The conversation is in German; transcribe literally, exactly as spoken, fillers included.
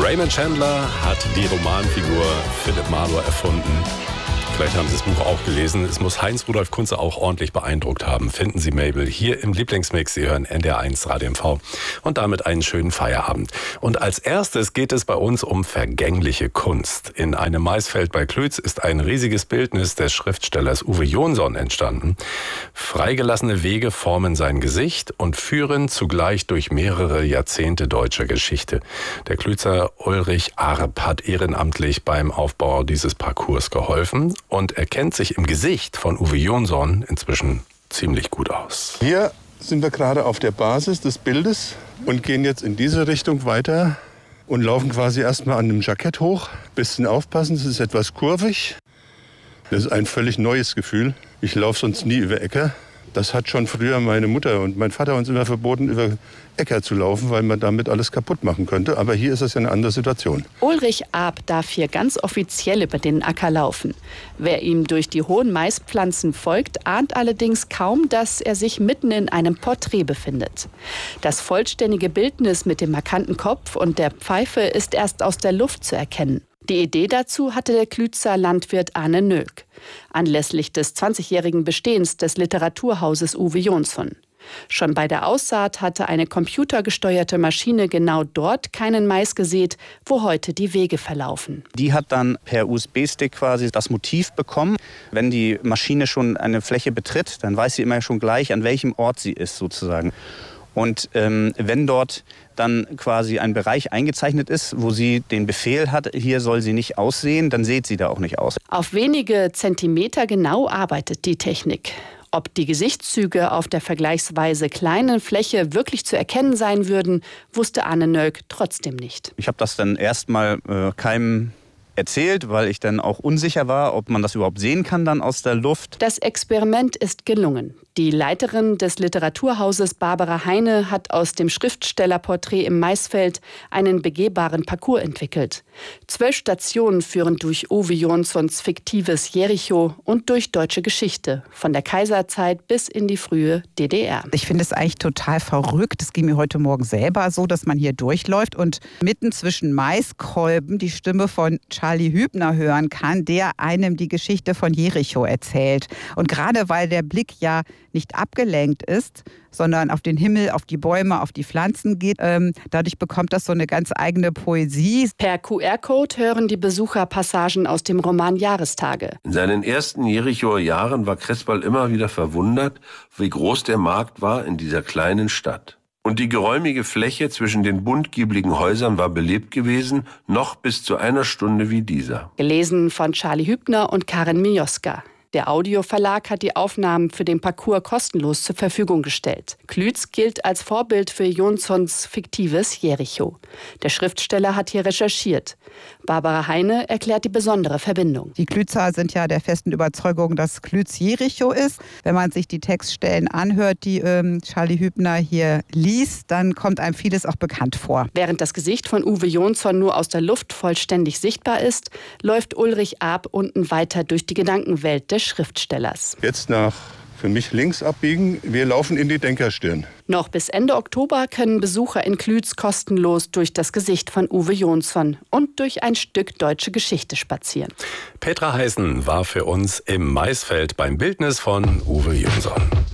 Raymond Chandler hat die Romanfigur Philipp Marlowe erfunden. Vielleicht haben Sie das Buch auch gelesen. Es muss Heinz-Rudolf Kunze auch ordentlich beeindruckt haben. Finden Sie Mabel hier im Lieblingsmix. Sie hören N D R eins Radio M V. Und damit einen schönen Feierabend. Und als erstes geht es bei uns um vergängliche Kunst. In einem Maisfeld bei Klütz ist ein riesiges Bildnis des Schriftstellers Uwe Jonsson entstanden. Freigelassene Wege formen sein Gesicht und führen zugleich durch mehrere Jahrzehnte deutscher Geschichte. Der Klützer Ulrich Arp hat ehrenamtlich beim Aufbau dieses Parcours geholfen und er kennt sich im Gesicht von Uwe Jonsson inzwischen ziemlich gut aus. Hier sind wir gerade auf der Basis des Bildes und gehen jetzt in diese Richtung weiter und laufen quasi erstmal an dem Jackett hoch. Bisschen aufpassen, es ist etwas kurvig. Das ist ein völlig neues Gefühl. Ich laufe sonst nie über Äcker. Das hat schon früher meine Mutter und mein Vater uns immer verboten, über Äcker zu laufen, weil man damit alles kaputt machen könnte. Aber hier ist es ja eine andere Situation. Ulrich Arp darf hier ganz offiziell über den Acker laufen. Wer ihm durch die hohen Maispflanzen folgt, ahnt allerdings kaum, dass er sich mitten in einem Porträt befindet. Das vollständige Bildnis mit dem markanten Kopf und der Pfeife ist erst aus der Luft zu erkennen. Die Idee dazu hatte der Klützer Landwirt Arne Nölk, anlässlich des zwanzigjährigen Bestehens des Literaturhauses Uwe Jonsson. Schon bei der Aussaat hatte eine computergesteuerte Maschine genau dort keinen Mais gesät, wo heute die Wege verlaufen. Die hat dann per U S B-Stick quasi das Motiv bekommen. Wenn die Maschine schon eine Fläche betritt, dann weiß sie immer schon gleich, an welchem Ort sie ist sozusagen. Und ähm, wenn dort dann quasi ein Bereich eingezeichnet ist, wo sie den Befehl hat, hier soll sie nicht aussehen, dann sieht sie da auch nicht aus. Auf wenige Zentimeter genau arbeitet die Technik. Ob die Gesichtszüge auf der vergleichsweise kleinen Fläche wirklich zu erkennen sein würden, wusste Arne Nölk trotzdem nicht. Ich habe das dann erstmal äh, keinem erzählt, weil ich dann auch unsicher war, ob man das überhaupt sehen kann dann aus der Luft. Das Experiment ist gelungen. Die Leiterin des Literaturhauses Barbara Heine hat aus dem Schriftstellerporträt im Maisfeld einen begehbaren Parcours entwickelt. Zwölf Stationen führen durch Uwe Jonssons fiktives Jericho und durch deutsche Geschichte, von der Kaiserzeit bis in die frühe D D R. Ich finde es eigentlich total verrückt. Es ging mir heute Morgen selber so, dass man hier durchläuft und mitten zwischen Maiskolben die Stimme von Charlie Hübner hören kann, der einem die Geschichte von Jericho erzählt. Und gerade weil der Blick ja nicht abgelenkt ist, sondern auf den Himmel, auf die Bäume, auf die Pflanzen geht. Ähm, dadurch bekommt das so eine ganz eigene Poesie. Per Q R-Code hören die Besucher Passagen aus dem Roman Jahrestage. In seinen ersten Jerichoer Jahren war Cresbal immer wieder verwundert, wie groß der Markt war in dieser kleinen Stadt. Und die geräumige Fläche zwischen den buntgiebligen Häusern war belebt gewesen, noch bis zu einer Stunde wie dieser. Gelesen von Charlie Hübner und Karin Mioska. Der Audioverlag hat die Aufnahmen für den Parcours kostenlos zur Verfügung gestellt. Klütz gilt als Vorbild für Jonssons fiktives Jericho. Der Schriftsteller hat hier recherchiert. Barbara Heine erklärt die besondere Verbindung. Die Klützer sind ja der festen Überzeugung, dass Klütz Jericho ist. Wenn man sich die Textstellen anhört, die ähm, Charlie Hübner hier liest, dann kommt einem vieles auch bekannt vor. Während das Gesicht von Uwe Jonsson nur aus der Luft vollständig sichtbar ist, läuft Ulrich Arp unten weiter durch die Gedankenwelt des Schriftstellers. Jetzt nach für mich links abbiegen. Wir laufen in die Denkerstirn. Noch bis Ende Oktober können Besucher in Klütz kostenlos durch das Gesicht von Uwe Jonsson und durch ein Stück deutsche Geschichte spazieren. Petra Heißen war für uns im Maisfeld beim Bildnis von Uwe Jonsson.